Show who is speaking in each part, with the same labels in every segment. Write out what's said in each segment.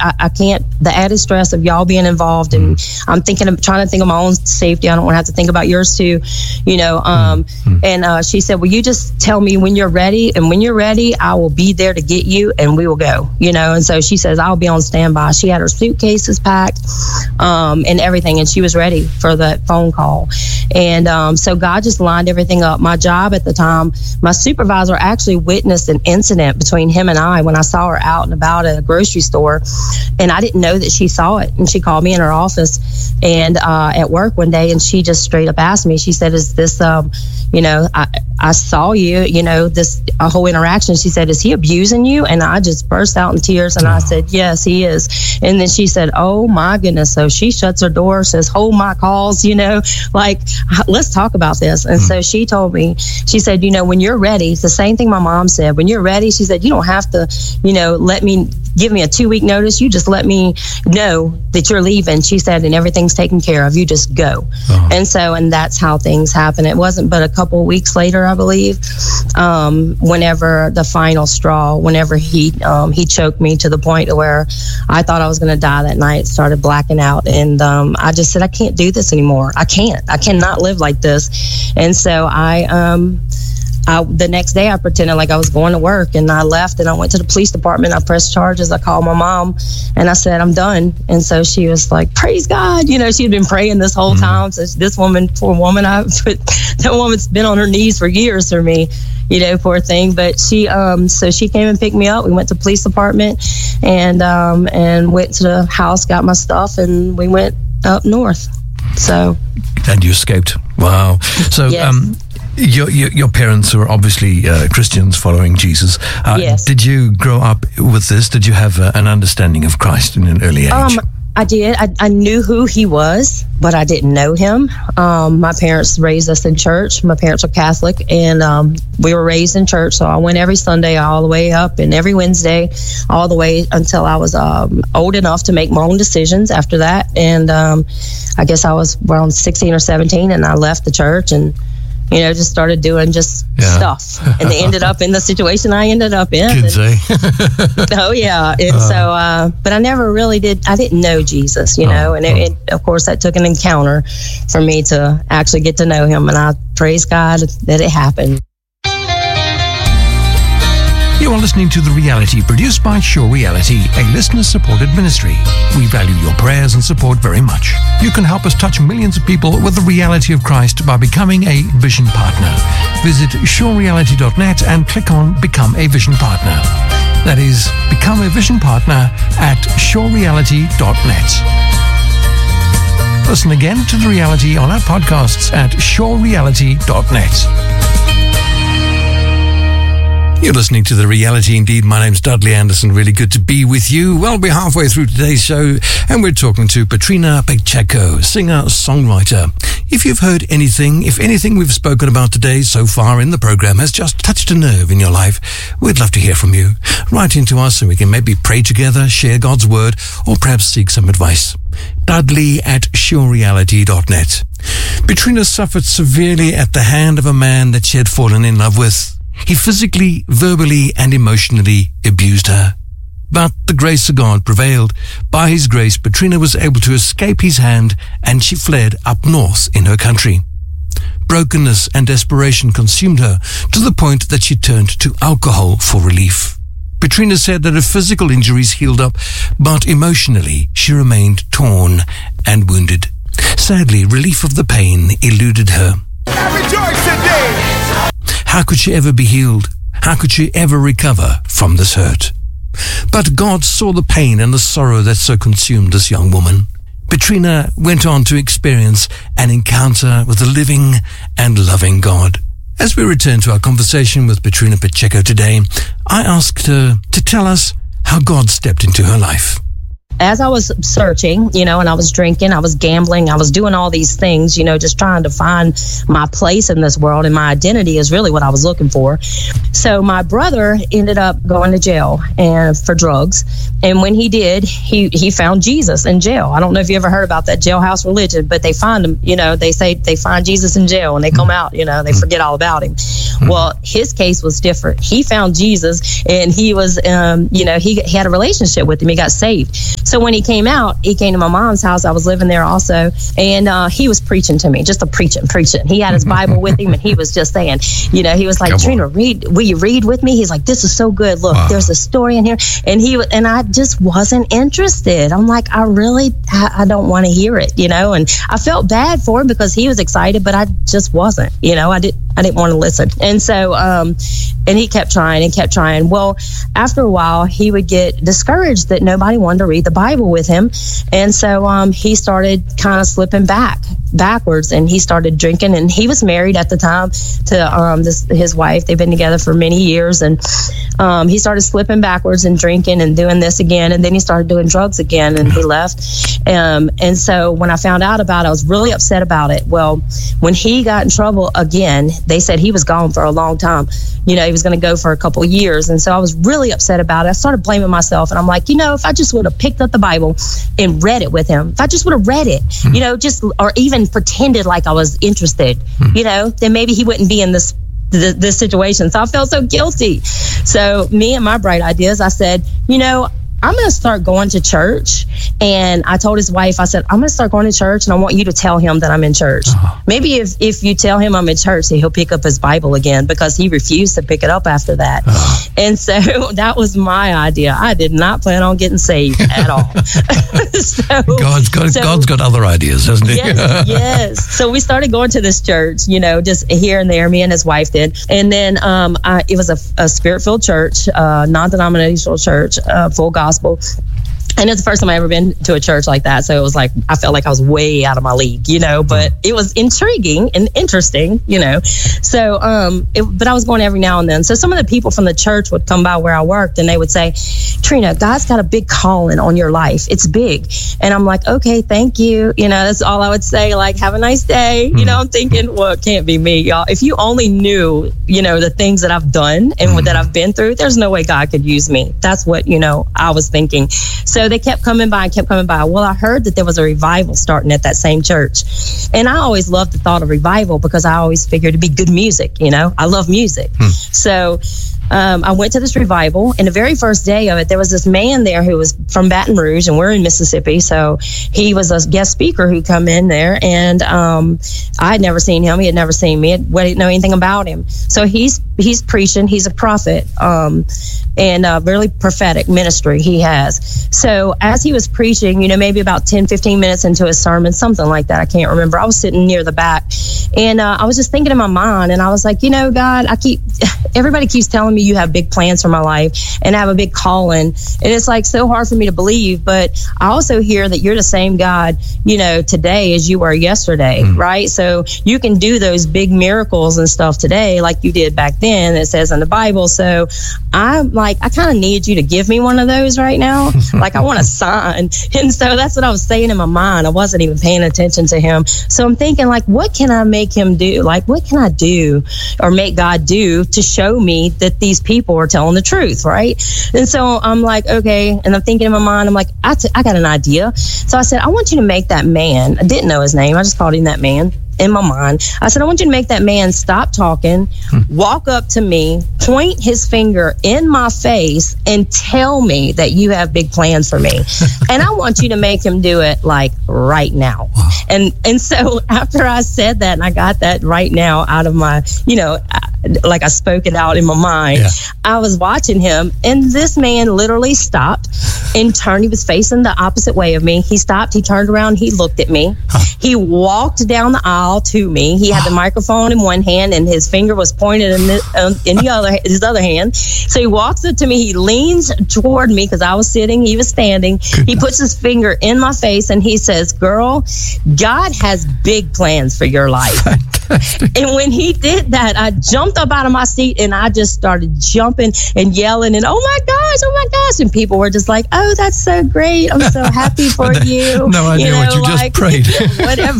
Speaker 1: I can't, the added stress of y'all being involved, and I'm trying to think of my own safety. I don't want to have to think about yours too, and she said, well, you just tell me when you're ready, and when you're ready, I will be there to get you, and we will go, and so she says, I'll be on standby. She had her suitcases packed, and everything, and she was ready for the phone call. And so God just lined everything up. My job at the time, my supervisor actually witnessed an incident between him and I when I saw her out and about at a grocery store, and I didn't know that she saw it. And she called me in her office and at work one day, and she just straight up asked me, she said, is this, I saw you, this a whole interaction. She said, is he abusing you? And I just burst out in tears, and I said, yes, he is. And then she said, oh my goodness. So she shuts her door, says, hold my calls, like, let's talk about this. And so she told me, she said, when you're ready, it's the same thing my mom said, when you're ready, she said, you don't have to, give me a 2-week notice. You just let me know that you're leaving. She said, and everything's taken care of. You just go. And that's how things happen. It wasn't but a couple of weeks later, I believe, whenever the final straw, whenever he choked me to the point where I thought I was going to die that night, started blacking out. And I just said, I can't do this anymore. I cannot live like this. And so the next day I pretended like I was going to work, and I left and I went to the police department. I pressed charges. I called my mom and I said, I'm done. And so she was like, praise God. She had been praying this whole time. So this woman, poor woman, that woman's been on her knees for years for me, poor thing. But she, so she came and picked me up. We went to the police department and went to the house, got my stuff, and we went up north. So.
Speaker 2: And you escaped. Wow. So,
Speaker 1: yes.
Speaker 2: Your parents were obviously Christians following Jesus.
Speaker 1: Yes.
Speaker 2: Did you grow up with this? Did you have an understanding of Christ in an early age?
Speaker 1: I did. I knew who he was, but I didn't know him. My parents raised us in church. My parents are Catholic, and we were raised in church. So I went every Sunday all the way up, and every Wednesday all the way until I was old enough to make my own decisions after that. And I guess I was around 16 or 17, and I left the church and just started doing stuff, and they ended up in the situation I ended up in.
Speaker 2: Kids, eh?
Speaker 1: Oh yeah, and so, but I never really did. I didn't know Jesus, and it, of course, that took an encounter for me to actually get to know him, and I praise God that it happened.
Speaker 2: You are listening to The Reality, produced by Sure Reality, a listener-supported ministry. We value your prayers and support very much. You can help us touch millions of people with the reality of Christ by becoming a Vision Partner. Visit surereality.net and click on Become a Vision Partner. That is, become a Vision Partner at surereality.net. Listen again to The Reality on our podcasts at surereality.net. You're listening to The Reality Indeed. My name's Dudley Anderson. Really good to be with you. Well, we're halfway through today's show, and we're talking to Petrina Pacheco, singer-songwriter. If you've heard anything, if anything we've spoken about today so far in the program has just touched a nerve in your life, we'd love to hear from you. Write into us so we can maybe pray together, share God's word, or perhaps seek some advice. Dudley at surereality.net. Petrina suffered severely at the hand of a man that she had fallen in love with. He physically, verbally, and emotionally abused her. But the grace of God prevailed. By his grace, Petrina was able to escape his hand, and she fled up north in her country. Brokenness and desperation consumed her to the point that she turned to alcohol for relief. Petrina said that her physical injuries healed up, but emotionally she remained torn and wounded. Sadly, relief of the pain eluded her.
Speaker 3: I rejoice today!
Speaker 2: How could she ever be healed? How could she ever recover from this hurt? But God saw the pain and the sorrow that so consumed this young woman. Petrina went on to experience an encounter with the living and loving God. As we return to our conversation with Petrina Pacheco today, I asked her to tell us how God stepped into her life.
Speaker 1: as I was searching, and I was drinking, I was gambling, I was doing all these things, just trying to find my place in this world, and my identity is really what I was looking for. So my brother ended up going to jail and for drugs. And when he did, he found Jesus in jail. I don't know if you ever heard about that jailhouse religion, but they find him, they say they find Jesus in jail and they come out, they forget all about him. Well, his case was different. He found Jesus and he was, he had a relationship with him. He got saved. So when he came out, he came to my mom's house. I was living there also. And he was preaching to me, just preaching. He had his Bible with him and he was just saying, he was like, Trina, will you read with me? He's like, this is so good. Look, there's a story in here. And I just wasn't interested. I'm like, I don't want to hear it, and I felt bad for him because he was excited, but I just wasn't, I didn't want to listen. And so, and he kept trying. Well, after a while, he would get discouraged that nobody wanted to read the Bible with him. And so he started kind of slipping backwards, and he started drinking. And he was married at the time to his wife. They've been together for many years. And he started slipping backwards and drinking and doing this again. And then he started doing drugs again, and he left. And so when I found out about it, I was really upset about it. Well, when he got in trouble again, they said he was gone for a long time. He was going to go for a couple of years. And so I was really upset about it. I started blaming myself. And I'm like, if I just would have picked up the Bible and read it with him, if I just would have read it, or even pretended like I was interested, then maybe he wouldn't be in this situation. So I felt so guilty. So me and my bright ideas, I said, I'm going to start going to church. And I told his wife, I said, I'm going to start going to church and I want you to tell him that I'm in church. Maybe if you tell him I'm in church, he'll pick up his Bible again, because he refused to pick it up after that. And so that was my idea. I did not plan on getting saved at all.
Speaker 2: God's got other ideas, hasn't he?
Speaker 1: Yes. So we started going to this church, just here and there, me and his wife did. And then it was a spirit-filled church, non-denominational church, full gospel. And it's the first time I ever been to a church like that. So it was like, I felt like I was way out of my league, but it was intriguing and interesting, So, but I was going every now and then. So some of the people from the church would come by where I worked and they would say, Trina, God's got a big calling on your life. It's big. And I'm like, okay, thank you. That's all I would say. Like, have a nice day. I'm thinking, well, it can't be me, y'all. If you only knew, the things that I've done and that I've been through, there's no way God could use me. That's what, I was thinking. So they kept coming by. Well, I heard that there was a revival starting at that same church. And I always loved the thought of revival because I always figured it'd be good music. I love music. So I went to this revival, and the very first day of it, there was this man there who was from Baton Rouge, and we're in Mississippi. So he was a guest speaker who come in there, and I had never seen him. He had never seen me. I didn't know anything about him. So he's preaching. He's a prophet, and a really prophetic ministry he has. So as he was preaching, maybe about 10, 15 minutes into his sermon, something like that, I can't remember. I was sitting near the back, and I was just thinking in my mind, and I was like, God, everybody keeps telling me you have big plans for my life and I have a big calling, and it's like so hard for me to believe, but I also hear that you're the same God, today as you were yesterday, right? So you can do those big miracles and stuff today like you did back then, it says in the Bible. So I'm like, I kind of need you to give me one of those right now. Like, I want a sign. And so that's what I was saying in my mind. I wasn't even paying attention to him. So I'm thinking, like, what can I make him do? Like, what can I do or make God do to show me that these people are telling the truth, right? And so I'm like, okay. And I'm thinking in my mind, I'm like, I got an idea. So I said, I want you to make that man. I didn't know his name. I just called him that man. In my mind, I said, I want you to make that man stop talking, walk up to me, point his finger in my face, and tell me that you have big plans for me. And I want you to make him do it like right now. And so after I said that and I got that right now out of my, like I spoke it out in my mind, I was watching him, and this man literally stopped and turned. He was facing the opposite way of me. He stopped, he turned around, he looked at me. He walked down the aisle to me. He had the microphone in one hand and his finger was pointed in his other hand. So he walks up to me, he leans toward me because I was sitting, he was standing. He puts his finger in my face and he says, girl, God has big plans for your life. And when he did that, I jumped up out of my seat and I just started jumping and yelling and oh my gosh. And people were just like, oh, that's so great. I'm so happy for you.
Speaker 2: No idea what you just prayed.
Speaker 1: Whatever.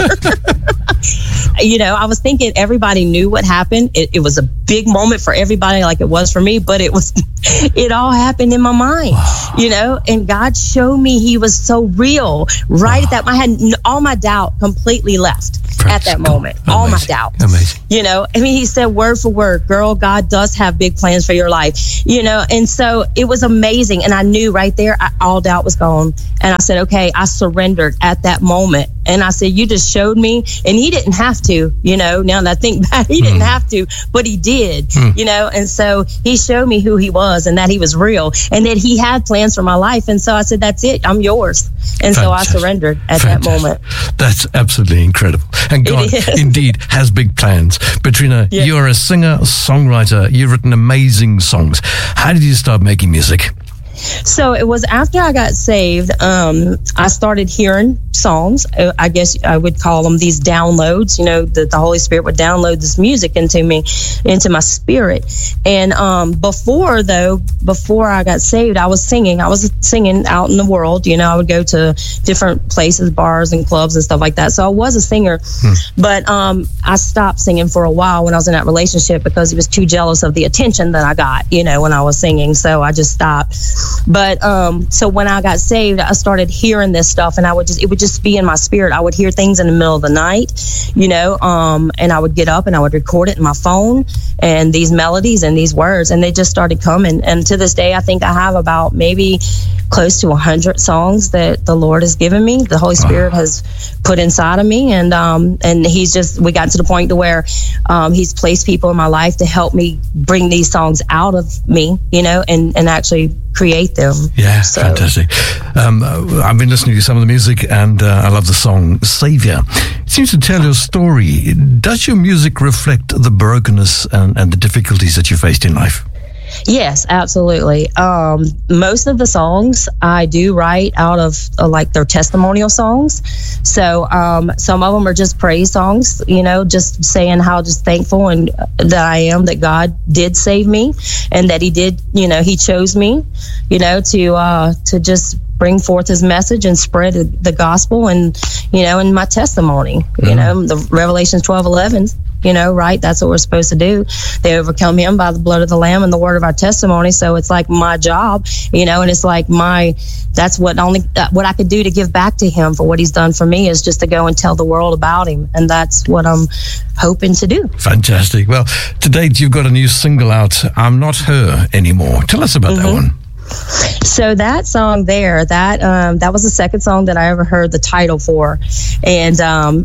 Speaker 1: I was thinking everybody knew what happened. It was a big moment for everybody like it was for me, but it all happened in my mind, and God showed me he was so real right at that. I had all my doubt completely left at that moment. Amazing. All my doubt.
Speaker 2: Amazing.
Speaker 1: He said word for word, girl, God does have big plans for your life, and so it was amazing. And I knew right there, all doubt was gone. And I said, okay, I surrendered at that moment. And I said, you just showed me, and he didn't have to, now that I think back, he didn't have to, but he did, and so he showed me who he was and that he was real and that he had plans for my life. And so I said, that's it, I'm yours. And so I surrendered at that moment.
Speaker 2: That's absolutely incredible. And God indeed has big plans. Petrina, you're a singer, songwriter. You've written amazing songs. How did you start making music?
Speaker 1: So it was after I got saved, I started hearing songs. I guess I would call them these downloads, that the Holy Spirit would download this music into my spirit. And before I got saved, I was singing out in the world. I would go to different places, bars and clubs and stuff like that. So I was a singer, but I stopped singing for a while when I was in that relationship because he was too jealous of the attention that I got, when I was singing. So I just stopped. But so when I got saved, I started hearing this stuff, and it would just be in my spirit. I would hear things in the middle of the night, and I would get up and I would record it in my phone, and these melodies and these words, and they just started coming. And to this day, I think I have about maybe close to 100 songs that the Lord has given me. The Holy Spirit has put inside of me, and we got to the point to where he's placed people in my life to help me bring these songs out of me, and actually create them.
Speaker 2: Yeah, so. Fantastic. I've been listening to some of the music, and I love the song Savior. It seems to tell your story. Does your music reflect the brokenness and the difficulties that you faced in life?
Speaker 1: Yes, absolutely. Most of the songs I do write out of like their testimonial songs. So some of them are just praise songs, just saying how just thankful and that I am that God did save me and that he did, he chose me, to just bring forth his message and spread the gospel and, and my testimony, the Revelation 12:11. Right? That's what we're supposed to do. They overcome him by the blood of the Lamb and the word of our testimony. So it's like my job, and it's like that's what I could do to give back to him for what he's done for me is just to go and tell the world about him. And that's what I'm hoping to do. Fantastic.
Speaker 2: Well, to date, you've got a new single out, I'm Not Her Anymore. Tell us about that one.
Speaker 1: So that song there, that was the second song that I ever heard the title for, and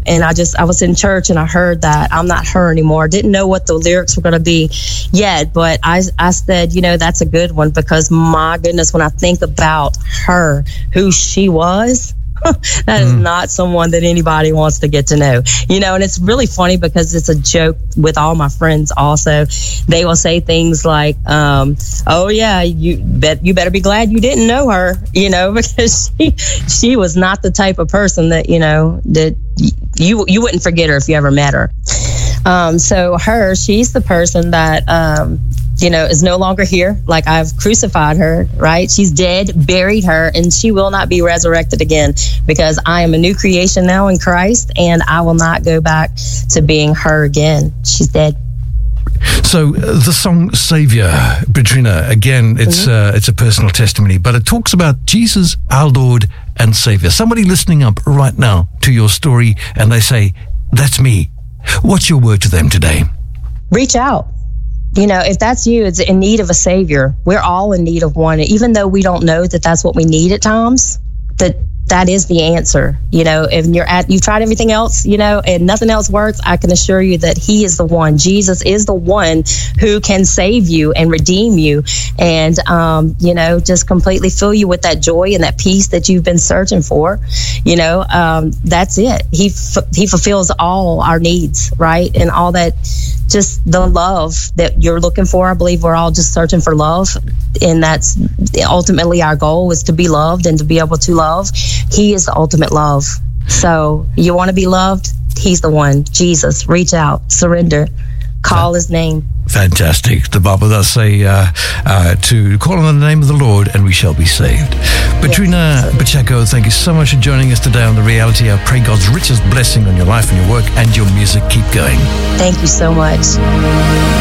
Speaker 1: I was in church and I heard that I'm not her anymore. Didn't know what the lyrics were going to be yet, but I said, that's a good one because my goodness, when I think about her, who she was. That is not someone that anybody wants to get to know, and it's really funny because it's a joke with all my friends also. They will say things like, oh yeah, you better be glad you didn't know her, because she was not the type of person that, that you wouldn't forget her if you ever met her. So she's the person that, is no longer here. Like I've crucified her, right? She's dead, buried her, and she will not be resurrected again because I am a new creation now in Christ, and I will not go back to being her again. She's dead.
Speaker 2: So the song Savior, Petrina, again, it's a personal testimony, but it talks about Jesus, our Lord and Savior. Somebody listening up right now to your story and they say, that's me. What's your word to them today?
Speaker 1: Reach out. If that's you, it's in need of a savior. We're all in need of one. Even though we don't know that that's what we need at times, that is the answer. If you've tried everything else, and nothing else works, I can assure you that he is the one. Jesus is the one who can save you and redeem you and, just completely fill you with that joy and that peace that you've been searching for. That's it. He fulfills all our needs, right? And all that, just the love that you're looking for. I believe we're all just searching for love. And that's ultimately our goal, is to be loved and to be able to love. He is the ultimate love. So you want to be loved? he's the one. Jesus, reach out, surrender, call his name.
Speaker 2: Fantastic. The Bible does say to call on the name of the Lord and we shall be saved. Petrina Pacheco, thank you so much for joining us today on The Reality. I pray God's richest blessing on your life and your work and your music. Keep going.
Speaker 1: Thank you so much.